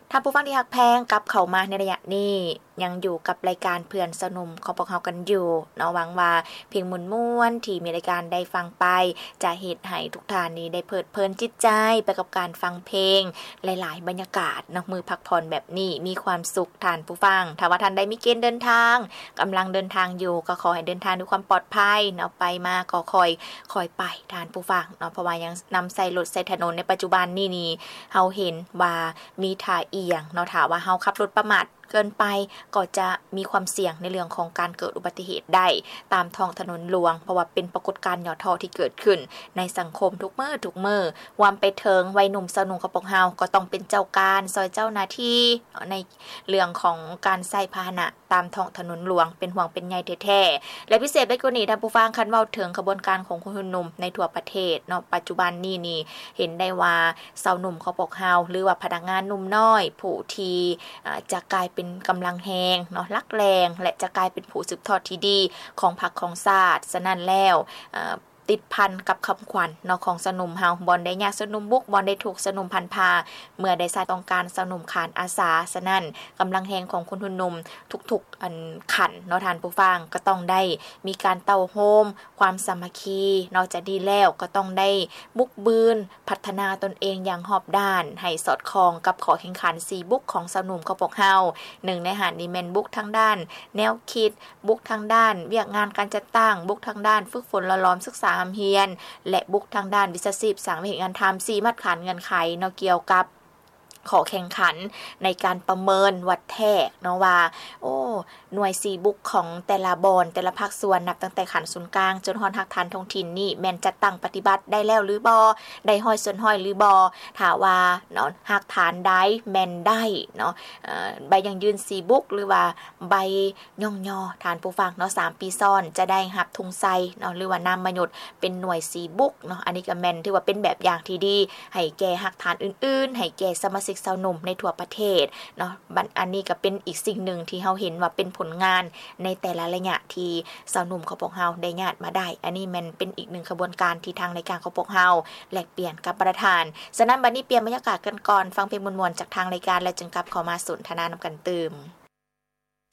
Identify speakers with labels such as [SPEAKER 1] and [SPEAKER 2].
[SPEAKER 1] ถ้าผู้ฟังที่ฮักแพงกับเข้ามาในระยะนี้ยังอยู่กับรายการเพื่อนสนุมของพวกเรากันอยู่เนาะหวังว่าเพลงม่วนๆที่มีรายการได้ฟังไปจะเฮ็ดให้ทุกท่านนี้ได้เพลิดเพลินจิตใจไปกับการฟังเพลงหลายๆบรรยากาศนอกมือพักผ่อนแบบนี้มีความสุขท่านผู้ฟังถ้าว่าท่านได้มีเกณฑ์เดินทางกำลังเดินทางอยู่ก็ขอให้เดินทางด้วยความปลอดภัยเนาะไปมาก็คอยไปท่านผู้ฟังเนาะเพราะว่ายังนำใส่รถใส่ถนนในปัจจุบันนี่เฮาเห็นว่ามีท่าเอียงเนาะถ้าว่าเฮาขับรถประมาทเกินไปก็จะมีความเสี่ยงในเรื่องของการเกิดอุบัติเหตุได้ตามท้องถนนหลวงเพราะว่าเป็นปรากฏการณ์ย่อท้อที่เกิดขึ้นในสังคมทุกมื้อวามไปเถิงวัยหนุ่มสาวหนุ่มของพวกเฮาก็ต้องเป็นเจ้าการซอยเจ้าหน้าที่ในเรื่องของการใช้พาหนะตามท้องถนนหลวงเป็นห่วงเป็นใยแท้ๆและพิเศษไปกว่านี้ท่านผู้ฟังคันเว้าถึงกระบวนการของคนหนุ่มในทั่วประเทศเนาะปัจจุบันนี่เห็นได้ว่าสาวหนุ่มของพวกเฮาหรือว่าพนักงานหนุ่มน้อยผู้ที่จะกลายเป็นกำลังแฮงเนาะรักแรงและจะกลายเป็นผู้สืบทอดที่ดีของพรรคของชาติฉะนั้นแล้วติดพันกับคำขวัญเนาะของสนุมเฮาบอนได้ยากสนุมบุกบอนได้ถูกสนุมพันพาเมื่อได้สายต้องการสนุมขานอาสาฉะนั้นกำลังแฮงของคุณหนุ่มทุกๆอันขันเนาะท่านผู้ฟังก็ต้องได้มีการเต้าโฮมความสามัคคีนอกจากดีแล้วก็ต้องได้บุกบืนพัฒนาตนเองอย่างรอบด้านให้สอดคล้องกับขอแข่งขัน4บุกของสนุมของพวกเฮา1ในหาดนี้แม่นบุกทางด้านแนวคิดบุกทางด้านเวียกงานการจัดตั้งบุกทางด้านฝึกฝนละล้อมศึกษาเฮียนและบุกทางด้านวิชาชีพสร้างเหตุงานทำ4มาตรฐานเงื่อนไขเนาะเกี่ยวกับขอแข่งขันในการประเมินวัดแท้เนาะว่าหน่วย4บุกของแต่ละบอนแต่ละภาคส่วนนับตั้งแต่ขันศูนย์กลางจนฮอดฮักฐานท้องถิ่นนี่แม่นจัดตั้งปฏิบัติได้แล้วหรือบ่ได้ห้อยส่วนห้อยหรือบ่ถ้าว่าเนาะฮักฐานได้แม่นได้เนาะใบยังยืน4บุกหรือว่าใบย่อฐานผู้ฟังเนาะ3ปีซ้อนจะได้รับทุงไซเนาะหรือว่านามมยุทธ์เป็นหน่วย4บุกเนาะอันนี้ก็แม่นถือว่าเป็นแบบอย่างที่ดีให้แก่ฮักฐานอื่นๆให้แก่สมาชิกสาวหนุ่มในทั่วประเทศเนาะอันนี้ก็เป็นอีกสิ่งหนึ่งที่เฮาเห็นว่าเป็นผลงานในแต่ละระยะที่สาวหนุ่มของพวกเฮาได้ญาติมาได้อันนี้มันเป็นอีกหนึ่งกระบวนการที่ทางรายการของพวกเฮาแลกเปลี่ยนกับประธานฉะนั้นบัดนี้เปลี่ยนบรรยากาศกันก่อนฟังเพลงม่วนๆจากทางรายการแล้วจึงกลับเข้ามาสนทนานำกันตื่ม